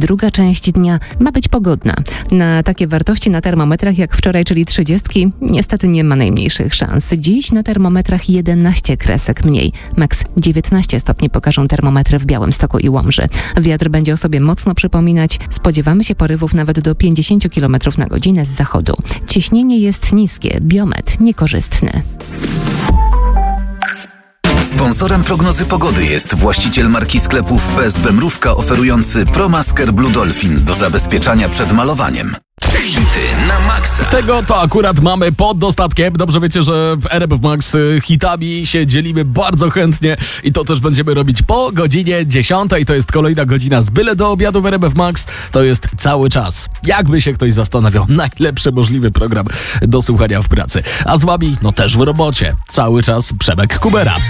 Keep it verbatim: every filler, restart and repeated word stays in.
druga część dnia ma być pogodna. Na takie wartości na termometrach jak wczoraj, czyli trzydziestki, niestety nie ma najmniejszych szans. Dziś na termometrach jedenaście kresek mniej. Maks dziewiętnaście stopni pokażą termometry w Białymstoku i Łomży. Wiatr będzie o sobie mocno przypominać. Spodziewamy się porywów nawet do pięćdziesiąt kilometrów na godzinę z zachodu. Ciśnienie jest niskie, biometr niekorzystny. Sponsorem prognozy pogody jest właściciel marki sklepów P S B Mrówka oferujący ProMasker Blue Dolphin do zabezpieczania przed malowaniem. Hity na maksa. Tego to akurat mamy pod dostatkiem. Dobrze wiecie, że w R M F Max hitami się dzielimy bardzo chętnie i to też będziemy robić po godzinie dziesiątej. To jest kolejna godzina z byle do obiadu w R M F Max. To jest cały czas. Jakby się ktoś zastanawiał, najlepszy możliwy program do słuchania w pracy. A z wami, no też w robocie. Cały czas Przemek Kubera.